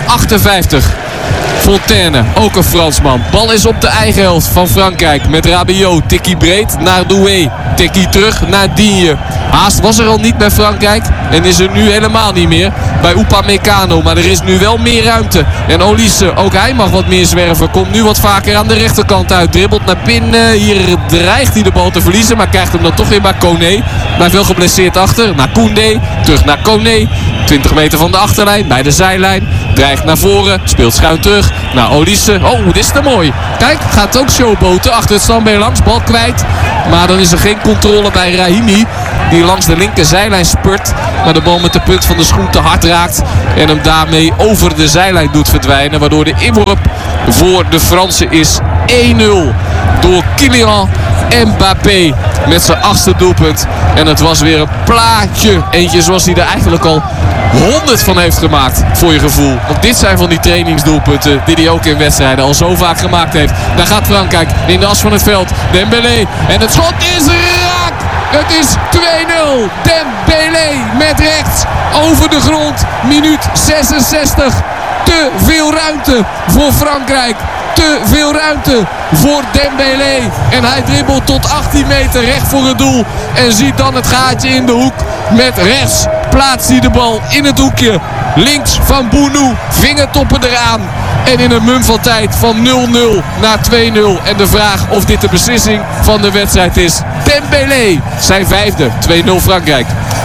1958. Fontaine, ook een Fransman. Bal is op de eigen helft van Frankrijk met Rabiot. Tikkie breed naar Doué. Tikkie terug naar Digne. Haast was er al niet bij Frankrijk en is er nu helemaal niet meer bij Upamecano. Maar er is nu wel meer ruimte. En Olise, ook hij mag wat meer zwerven. Komt nu wat vaker aan de rechterkant uit. Dribbelt naar binnen. Hier dreigt hij de bal te verliezen, maar krijgt hem dan toch weer bij Koné. Blijft wel geblesseerd achter. Naar Koundé. Terug naar Koné. 20 meter van de achterlijn. Bij de zijlijn. Dreigt naar voren. Speelt schuin terug naar Olise. Oh, dit is te mooi. Kijk, gaat ook showboten. Achter het standbeen langs. Bal kwijt. Maar dan is er geen controle bij Rahimi. Die langs de linkerzijlijn spurt. Maar de bal met de punt van de schoen te hard raakt. En hem daarmee over de zijlijn doet verdwijnen. Waardoor de inworp voor de Fransen is 1-0. Door Kylian Mbappé met zijn 8e doelpunt. En het was weer een plaatje. Eentje zoals hij er eigenlijk al 100 van heeft gemaakt, voor je gevoel. Want dit zijn van die trainingsdoelpunten die hij ook in wedstrijden al zo vaak gemaakt heeft. Daar gaat Frankrijk in de as van het veld. Dembélé. En het schot is raak. Het is 2-0. Dembélé met rechts over de grond. Minuut 66. Te veel ruimte voor Frankrijk. Te veel ruimte voor Dembélé. En hij dribbelt tot 18 meter recht voor het doel. En ziet dan het gaatje in de hoek. Met rechts plaatst hij de bal in het hoekje. Links van Bounou. Vingertoppen eraan. En in een mum van tijd van 0-0 naar 2-0. En de vraag of dit de beslissing van de wedstrijd is. Dembélé, zijn 5e. 2-0 Frankrijk.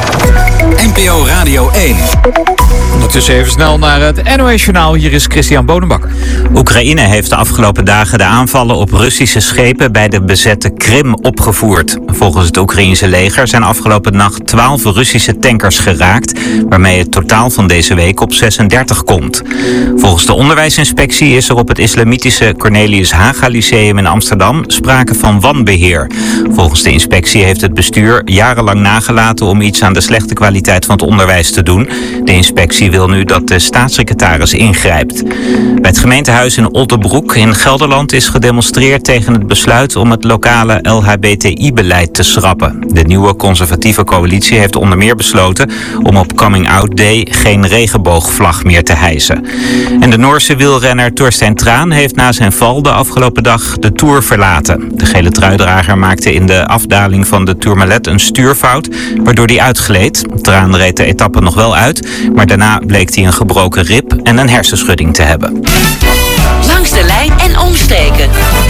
NPO Radio 1. Ondertussen even snel naar het NOS-journaal. Hier is Christian Bonenbak. Oekraïne heeft de afgelopen dagen de aanvallen op Russische schepen bij de bezette Krim opgevoerd. Volgens het Oekraïense leger zijn afgelopen nacht 12 Russische tankers geraakt, waarmee het totaal van deze week op 36 komt. Volgens de onderwijsinspectie is er op het islamitische Cornelius Haga Lyceum in Amsterdam sprake van wanbeheer. Volgens de inspectie heeft het bestuur jarenlang nagelaten om iets aan de slechte kwaliteit van het onderwijs te doen. De inspectie wil nu dat de staatssecretaris ingrijpt. Bij het gemeentehuis in Otterbroek in Gelderland is gedemonstreerd tegen het besluit om het lokale LHBTI-beleid te schrappen. De nieuwe conservatieve coalitie heeft onder meer besloten om op Coming Out Day geen regenboogvlag meer te hijsen. En de Noorse wielrenner Torstein Thraan heeft na zijn val de afgelopen dag de Tour verlaten. De gele truidrager maakte in de afdaling van de Tourmalet een stuurfout, waardoor hij uitgleed. Thraan reed de etappe nog wel uit, maar daarna bleek hij een gebroken rib en een hersenschudding te hebben. Langs de lijn en omstreken.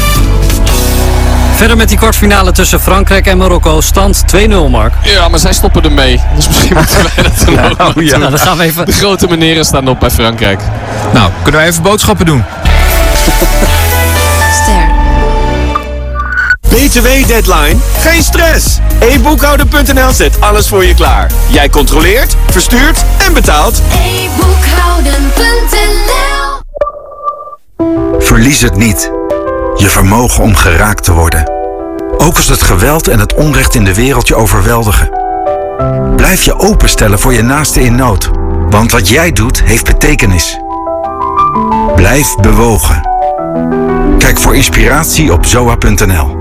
Verder met die kwartfinale tussen Frankrijk en Marokko. Stand 2-0, Mark. Ja, maar zij stoppen ermee. Dus misschien moeten wij dat doen ook. Nou, dan gaan we even. De grote meneren staan op bij Frankrijk. Nou, kunnen wij even boodschappen doen? BTW-deadline? Geen stress! e-boekhouder.nl zet alles voor je klaar. Jij controleert, verstuurt en betaalt. e-boekhouden.nl. Verlies het niet. Je vermogen om geraakt te worden. Ook als het geweld en het onrecht in de wereld je overweldigen. Blijf je openstellen voor je naaste in nood. Want wat jij doet, heeft betekenis. Blijf bewogen. Kijk voor inspiratie op zoa.nl.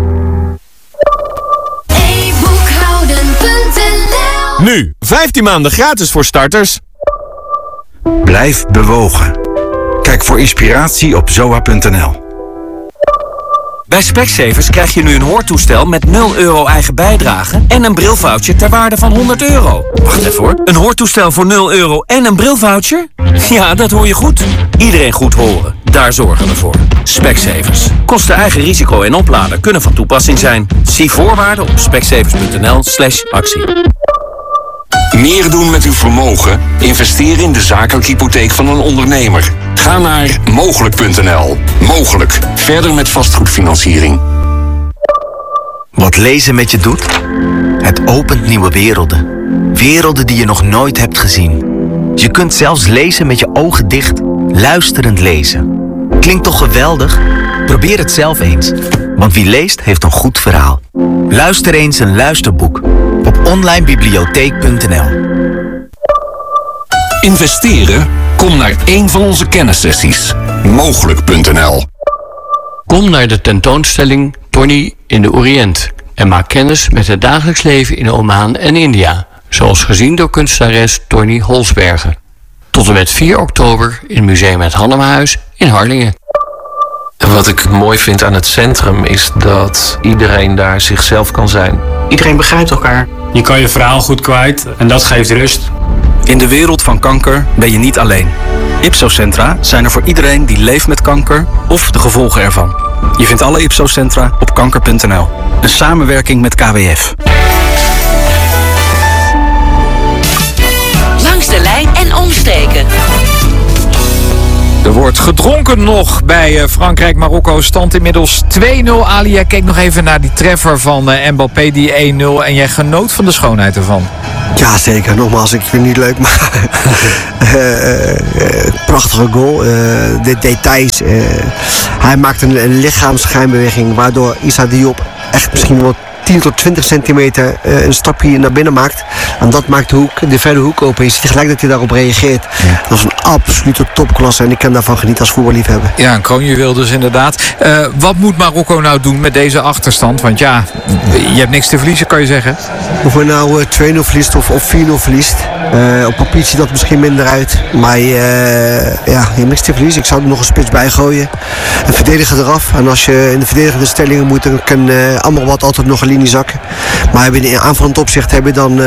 Nu, 15 maanden gratis voor starters. Blijf bewogen. Kijk voor inspiratie op zoa.nl. Bij Specsavers krijg je nu een hoortoestel met 0 euro eigen bijdrage en een brilvoucher ter waarde van €100. Wacht even hoor. Een hoortoestel voor 0 euro en een brilvoucher? Ja, dat hoor je goed. Iedereen goed horen. Daar zorgen we voor. Specsavers. Kosten eigen risico en oplader kunnen van toepassing zijn. Zie voorwaarden op specsavers.nl/actie. Meer doen met uw vermogen? Investeer in de zakelijke hypotheek van een ondernemer. Ga naar mogelijk.nl. Mogelijk. Verder met vastgoedfinanciering. Wat lezen met je doet? Het opent nieuwe werelden. Werelden die je nog nooit hebt gezien. Je kunt zelfs lezen met je ogen dicht. Luisterend lezen. Klinkt toch geweldig? Probeer het zelf eens. Want wie leest heeft een goed verhaal. Luister eens een luisterboek op onlinebibliotheek.nl. Investeren? Kom naar een van onze kennissessies. Mogelijk.nl. Kom naar de tentoonstelling Tony in de Oriënt en maak kennis met het dagelijks leven in Oman en India, zoals gezien door kunstenares Tony Holsbergen. Tot en met 4 oktober in Museum Het Hannemhuis in Harlingen. En wat ik mooi vind aan het centrum is dat iedereen daar zichzelf kan zijn. Iedereen begrijpt elkaar. Je kan je verhaal goed kwijt en dat geeft rust. In de wereld van kanker ben je niet alleen. Ipso-centra zijn er voor iedereen die leeft met kanker of de gevolgen ervan. Je vindt alle Ipso-centra op kanker.nl. Een samenwerking met KWF. Langs de lijn en omstreken. gedronken nog bij Frankrijk-Marokko. Stand inmiddels 2-0. Ali, jij keek nog even naar die treffer van Mbappé, die 1-0. En jij genoot van de schoonheid ervan. Ja, zeker. Nogmaals, ik vind het niet leuk, maar prachtige goal. De details. Hij maakt een lichaamsschijnbeweging waardoor Issa Diop echt misschien wel 10 tot 20 centimeter een stapje naar binnen maakt. En dat maakt de verre hoek open. Je ziet gelijk dat hij daarop reageert. Ja. Dat is een absolute topklasse en ik kan daarvan genieten als voetballiefhebber. Ja, een kroonjuweel dus inderdaad. Wat moet Marokko nou doen met deze achterstand? Want ja, je hebt niks te verliezen, kan je zeggen. Of je nou 2-0 verliest of 4-0 verliest. Op papier ziet dat misschien minder uit. Maar ja, je hebt niks te verliezen. Ik zou er nog een spits bij gooien. En verdedigen eraf. En als je in de verdedigende stellingen moet, dan kan Amrabat altijd nog een linie zakken. Maar in aanvallend opzicht heb je dan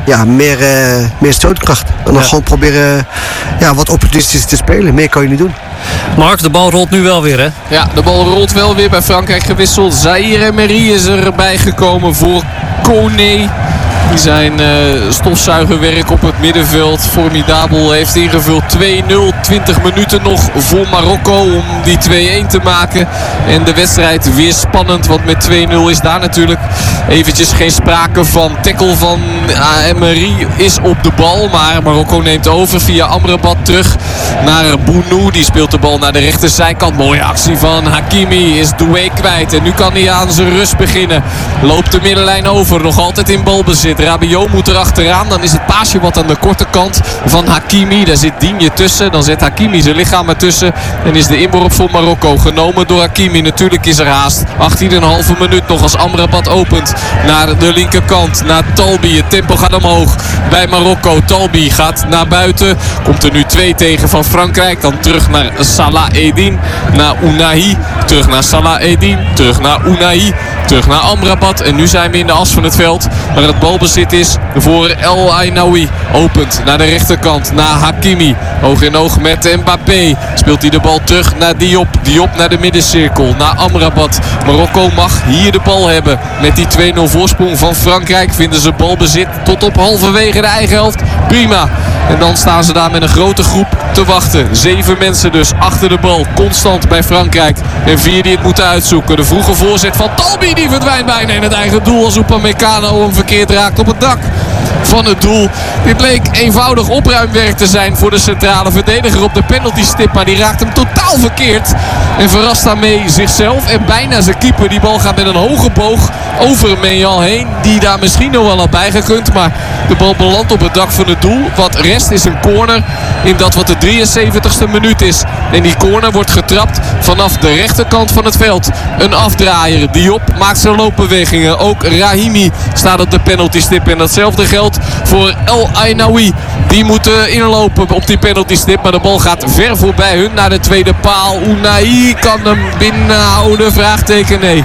meer stootkracht. En dan gewoon proberen wat opportunistisch te spelen. Meer kan je niet doen. Mark, de bal rolt nu wel weer, hè? Ja, de bal rolt wel weer. Bij Frankrijk gewisseld. Zaïre Emery is erbij gekomen voor Koné. Die zijn stofzuigerwerk op het middenveld formidabel heeft ingevuld. 2-0, 20 minuten nog voor Marokko om die 2-1 te maken. En de wedstrijd weer spannend, want met 2-0 is daar natuurlijk eventjes geen sprake van. Tackle van Emery is op de bal, maar Marokko neemt over via Amrabat terug naar Bounou. Die speelt de bal naar de rechterzijkant. Mooie actie van Hakimi, is Doué kwijt. En nu kan hij aan zijn rust beginnen. Loopt de middenlijn over, nog altijd in balbezit. Rabiot moet er achteraan. Dan is het paasje wat aan de korte kant van Hakimi. Daar zit Digne tussen. Dan zet Hakimi zijn lichaam ertussen. En is de inworp voor Marokko genomen door Hakimi. Natuurlijk is er haast. 18,5 minuut nog als Amrabat opent naar de linkerkant. Naar Talbi. Het tempo gaat omhoog bij Marokko. Talbi gaat naar buiten. Komt er nu 2 tegen van Frankrijk. Dan terug naar Salah Eddin. Naar Ounahi. Terug naar Salah Eddin. Terug naar Ounahi. Terug naar Amrabat. En nu zijn we in de as van het veld. Maar het balbezit is voor El Ainaoui. Opent naar de rechterkant. Naar Hakimi. Oog in oog met Mbappé. Speelt hij de bal terug naar Diop. Diop naar de middencirkel. Naar Amrabat. Marokko mag hier de bal hebben. Met die 2-0 voorsprong van Frankrijk vinden ze balbezit tot op halverwege de eigen helft. Prima. En dan staan ze daar met een grote groep te wachten. 7 mensen dus achter de bal. Constant bij Frankrijk. En 4 die het moeten uitzoeken. De vroege voorzet van Talbi die verdwijnt bijna in het eigen doel. Als Upamecano hem verkeerd raakt op het dak van het doel. Dit bleek eenvoudig opruimwerk te zijn voor de centrale verdediger op de penaltystip. Maar die raakt hem totaal verkeerd. En verrast daarmee zichzelf en bijna zijn keeper. Die bal gaat met een hoge boog over Mejan heen. Die daar misschien nog wel had bijgekund. Maar de bal belandt op het dak van het doel. Wat rest is een corner in dat wat de 73ste minuut is. En die corner wordt getrapt vanaf de rechterkant van het veld. Een afdraaier. Diop maakt zijn loopbewegingen. Ook Rahimi staat op de penaltystip. En datzelfde geldt voor El Ainaoui. Die moeten inlopen op die penaltystip. Maar de bal gaat ver voorbij hun naar de tweede paal. Ounahi kan hem binnenhouden. Vraagteken nee.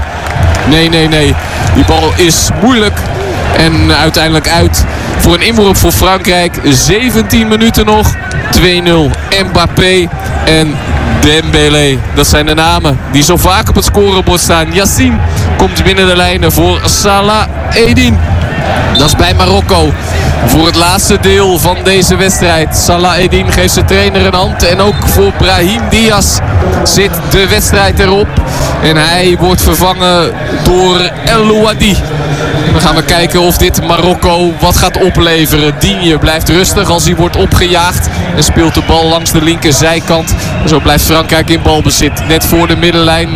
Nee. Die bal is moeilijk. En uiteindelijk uit voor een inworp voor Frankrijk. 17 minuten nog. 2-0. Mbappé en Dembélé. Dat zijn de namen die zo vaak op het scorebord staan. Yassine komt binnen de lijnen voor Salah Eddin. Dat is bij Marokko. Voor het laatste deel van deze wedstrijd. Salah Eddin geeft zijn trainer een hand. En ook voor Brahim Diaz zit de wedstrijd erop. En hij wordt vervangen door El Ouadi. Dan gaan we kijken of dit Marokko wat gaat opleveren. Digne blijft rustig als hij wordt opgejaagd. En speelt de bal langs de linkerzijkant. En zo blijft Frankrijk in balbezit. Net voor de middenlijn.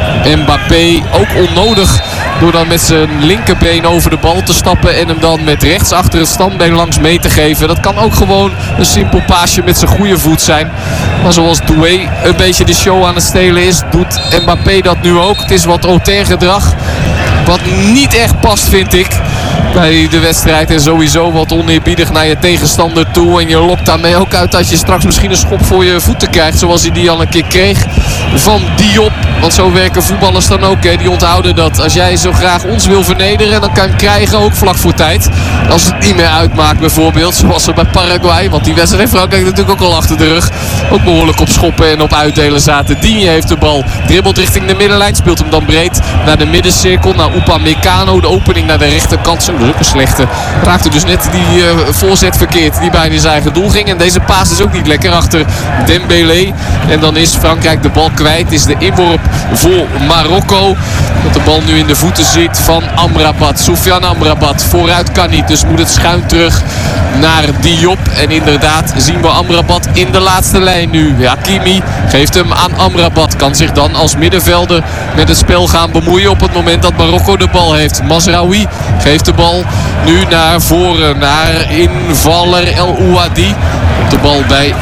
Mbappé ook onnodig. Door dan met zijn linkerbeen over de bal te stappen. En hem dan met rechts achter het standbeen langs mee te geven. Dat kan ook gewoon een simpel paasje met zijn goede voet zijn. Maar zoals Doué een beetje de show aan het stelen is, doet Mbappé dat nu ook. Het is wat hautain gedrag. Wat niet echt past, vind ik, bij de wedstrijd. En sowieso wat oneerbiedig naar je tegenstander toe. En je lokt daarmee ook uit dat je straks misschien een schop voor je voeten krijgt. Zoals hij die al een keer kreeg van Diop. Want zo werken voetballers dan ook. Hè. Die onthouden dat als jij zo graag ons wil vernederen, dan kan je hem krijgen ook vlak voor tijd. Als het niet meer uitmaakt bijvoorbeeld. Zoals er bij Paraguay. Want die wedstrijd heeft Frankrijk natuurlijk ook al achter de rug. Ook behoorlijk op schoppen en op uitdelen zaten. Digne heeft de bal. Dribbelt richting de middenlijn. Speelt hem dan breed naar de middencirkel. Naar Upamecano. De opening naar de rechterkant. Zo Dat is ook een slechte. Raakte dus net die voorzet verkeerd die bijna in zijn eigen doel ging. En deze paas is ook niet lekker achter Dembélé. En dan is Frankrijk de bal kwijt. Is de inworp voor Marokko. Dat de bal nu in de voeten zit van Amrabat. Soufiane Amrabat. Vooruit kan niet. Dus moet het schuin terug naar Diop. En inderdaad zien we Amrabat in de laatste lijn nu. Hakimi geeft hem aan Amrabat. Kan zich dan als middenvelder met het spel gaan bemoeien op het moment dat Marokko de bal heeft. Mazraoui geeft de bal nu naar voren. Naar invaller El Ouadi. De bal bij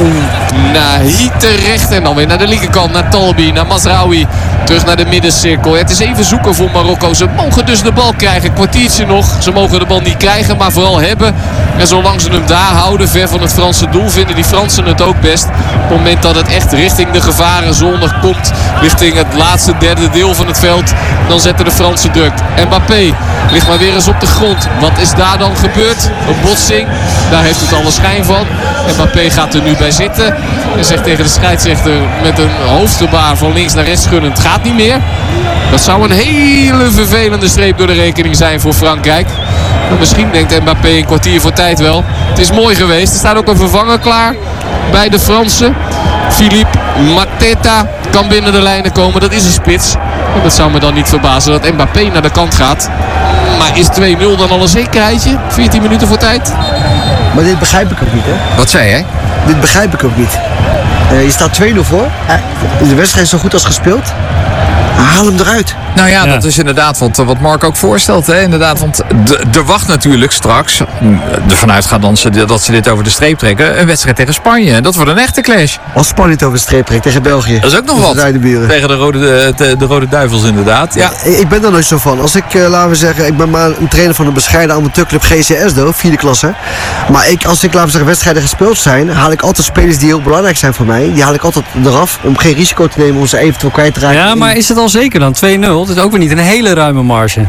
Ounahi terecht. En dan weer naar de linkerkant. Naar Talbi. Naar Mazraoui. Terug naar de middencirkel. Het is even zoeken voor Marokko. Ze mogen dus de bal krijgen. Een kwartiertje nog. Ze mogen de bal niet krijgen. Maar vooral hebben. En zolang ze hem daar houden. Ver van het Franse doel. Vinden die Fransen het ook best. Op het moment dat het echt richting de gevarenzone komt. Richting het laatste derde deel van het veld. Dan zetten de Fransen druk. Mbappé ligt maar weer eens op de grond. Wat is daar dan gebeurd? Een botsing. Daar heeft het alle schijn van. Mbappé gaat er nu bij zitten. En zegt tegen de scheidsrechter met een hoofdgebaar van links naar rechts schuddend. Het gaat niet meer. Dat zou een hele vervelende streep door de rekening zijn voor Frankrijk. Maar misschien denkt Mbappé een kwartier voor tijd wel. Het is mooi geweest. Er staat ook een vervanger klaar bij de Fransen. Philippe Mateta kan binnen de lijnen komen. Dat is een spits. En dat zou me dan niet verbazen dat Mbappé naar de kant gaat. Maar is 2-0 dan al een zekerheidje? 14 minuten voor tijd? Maar dit begrijp ik ook niet, hè? Wat zei jij? Dit begrijp ik ook niet. Je staat 2-0 voor. De wedstrijd is zo goed als gespeeld. Haal hem eruit. Nou ja, dat is inderdaad wat Mark ook voorstelt. Hè? Inderdaad, want er wacht natuurlijk straks, ervan uitgaat dat ze dit over de streep trekken, een wedstrijd tegen Spanje. Dat wordt een echte clash. Als Spanje het over de streep trekt tegen België. Dat is ook nog wat. Tegen de Rode Duivels inderdaad. Ja. Ik ben daar nooit zo van. Als ik, laten we zeggen, ik ben maar een trainer van een bescheiden amateurclub GCS, vierde klasse. Maar als ik, laten we zeggen, wedstrijden gespeeld zijn, haal ik altijd spelers die heel belangrijk zijn voor mij. Die haal ik altijd eraf om geen risico te nemen om ze eventueel kwijt te raken. Ja, maar is het al zeker dan? 2-0? Dat is ook weer niet een hele ruime marge.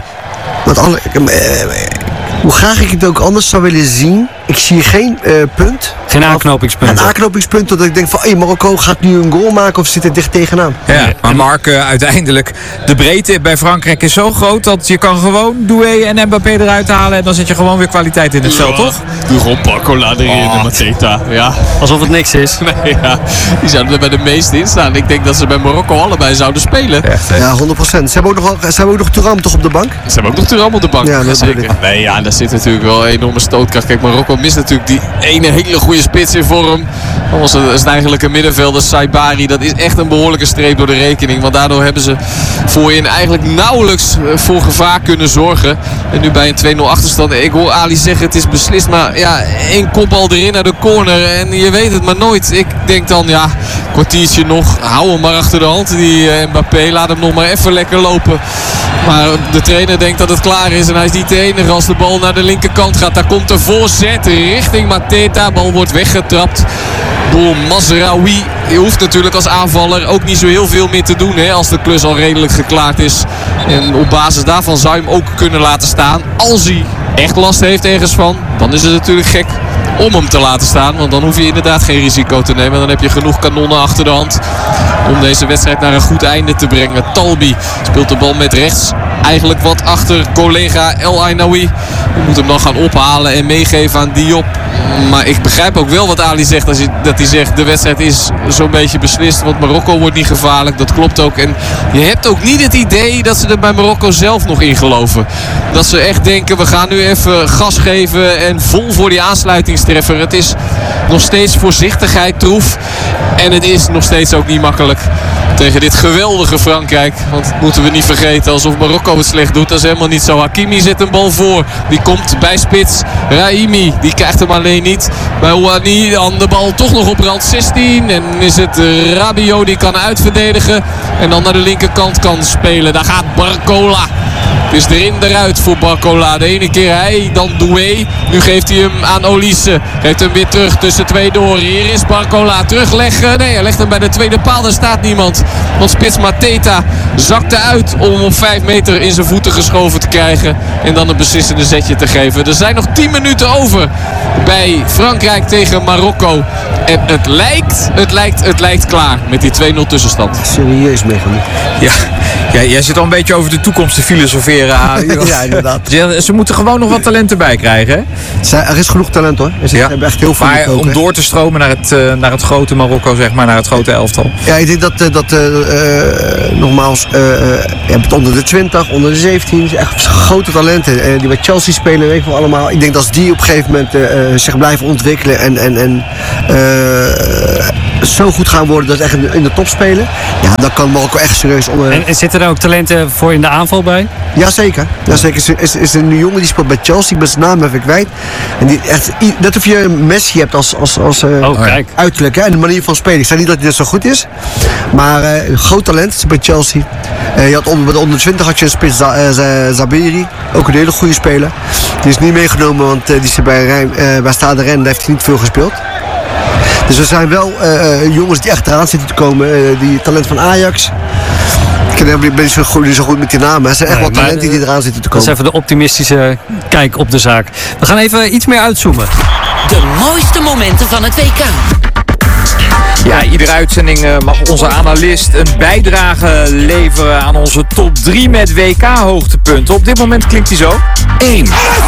Hoe graag ik het ook anders zou willen zien. Ik zie geen punt. Geen aanknopingspunt. Een aanknopingspunt dat ik denk van Marokko gaat nu een goal maken of zit er dicht tegenaan. Ja, maar Mark, uiteindelijk de breedte bij Frankrijk is zo groot dat je kan gewoon Doué en Mbappé eruit halen en dan zit je gewoon weer kwaliteit in het veld, toch? Doe gewoon Barcola erin en Mateta. Ja. Alsof het niks is. Nee, ja. Die zouden er bij de meeste in staan. Ik denk dat ze bij Marokko allebei zouden spelen. Echt, ja, 100%. Ze hebben ook nog Thuram toch op de bank? Ze hebben ook nog Thuram op de bank. Ja, dat zeker. Nee, ja, daar zit natuurlijk wel een enorme stootkracht. Kijk, Marokko mist natuurlijk die ene hele goede spits in vorm. Dan was het eigenlijk een middenvelder, Saibari. Dat is echt een behoorlijke streep door de rekening. Want daardoor hebben ze voorin eigenlijk nauwelijks voor gevaar kunnen zorgen. En nu bij een 2-0 achterstand. Ik hoor Ali zeggen het is beslist. Maar ja, één kopbal erin naar de corner. En je weet het maar nooit. Ik denk dan, ja, kwartiertje nog. Hou hem maar achter de hand. Die Mbappé, laat hem nog maar even lekker lopen. Maar de trainer denkt dat het klaar is. En hij is niet de enige als de bal naar de linkerkant gaat. Daar komt de voorzet richting Mateta. Bal wordt weggetrapt door Mazraoui. Je hoeft natuurlijk als aanvaller ook niet zo heel veel meer te doen, hè, als de klus al redelijk geklaard is. En op basis daarvan zou je hem ook kunnen laten staan. Als hij echt last heeft ergens van, dan is het natuurlijk gek om hem te laten staan. Want dan hoef je inderdaad geen risico te nemen. Dan heb je genoeg kanonnen achter de hand om deze wedstrijd naar een goed einde te brengen. Talbi speelt de bal met rechts. Eigenlijk wat achter collega El Ainaoui. Je moet hem dan gaan ophalen en meegeven aan Diop. Maar ik begrijp ook wel wat Ali zegt. Dat hij zegt de wedstrijd is zo'n beetje beslist. Want Marokko wordt niet gevaarlijk. Dat klopt ook. En je hebt ook niet het idee dat ze er bij Marokko zelf nog in geloven. Dat ze echt denken we gaan nu even gas geven en vol voor die aansluitingstreffer. Het is nog steeds voorzichtigheid troef. En het is nog steeds ook niet makkelijk tegen dit geweldige Frankrijk. Want dat moeten we niet vergeten. Alsof Marokko het slecht doet. Dat is helemaal niet zo. Hakimi zet een bal voor. Die komt bij spits. Raimi. Die krijgt hem alleen niet. Bij Ouani dan de bal toch nog op rand 16. En is het Rabiot die kan uitverdedigen. En dan naar de linkerkant kan spelen. Daar gaat Barcola. Het is erin eruit voor Barcola. De ene keer hij, dan Doué. Nu geeft hij hem aan Olise. Geeft hem weer terug tussen twee door. Hier is Barcola. Terugleggen. Nee, hij legt hem bij de tweede paal. Daar staat niemand. Want spits Mateta zakte uit om hem op 5 meter in zijn voeten geschoven te krijgen. En dan een beslissende zetje te geven. Er zijn nog 10 minuten over bij Frankrijk tegen Marokko. En het lijkt klaar met die 2-0 tussenstand. Serieus, Megan. Ja, jij zit al een beetje over de toekomst te filosoferen. filosoferen, Ali. Ja, inderdaad. Ze moeten gewoon nog wat talent erbij krijgen, hè? Er is genoeg talent, hoor. Ze hebben echt heel veel. Maar om door te stromen naar het grote Marokko, zeg maar, naar het grote elftal. Ja, ik denk dat nogmaals, je hebt het onder de 20, onder de 17, echt grote talenten die bij Chelsea spelen, weet ik wel allemaal. Ik denk dat die op een gegeven moment zich blijven ontwikkelen en zo goed gaan worden dat ze echt in de top spelen. Ja, dan kan Marokko echt serieus onder. En zitten er ook talenten voor in de aanval bij? Jazeker. Is een jongen die speelt bij Chelsea, ik ben zijn naam even kwijt. En die echt, net of je een Messi hebt als uiterlijk, hè, en de manier van spelen. Ik zei niet dat hij dat zo goed is, maar groot talent is bij Chelsea. Je had bij de onder 20 had je een spits Zabiri, ook een hele goede speler. Die is niet meegenomen, want die is bij Stade Rennes, daar heeft hij niet veel gespeeld. Dus er zijn wel jongens die echt eraan zitten te komen. Die talent van Ajax. Ik ben niet zo goed met die namen. Er zijn echt wel talenten die eraan zitten te komen. Dat is even de optimistische kijk op de zaak. We gaan even iets meer uitzoomen. De mooiste momenten van het WK. Ja, iedere uitzending mag onze analist een bijdrage leveren aan onze top 3 met WK-hoogtepunten. Op dit moment klinkt hij zo. 1.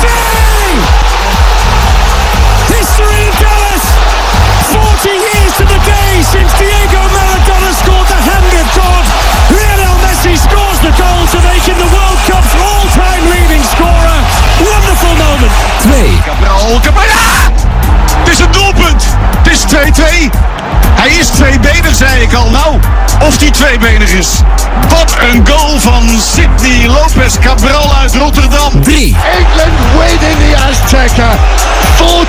History in Dallas! 40 years to the day since Diego Maradona scored the hand of God. Lionel Messi scores the goal to make him the World Cup's all-time leading scorer. Wonderful moment. 2. Cabral, ja! Het is een doelpunt! Het is 2-2. Hij is tweebenig, zei ik al. Nou, of die tweebenig is. Wat een goal van Sidney Lopez Cabral uit Rotterdam. 3. England win in the Azteca.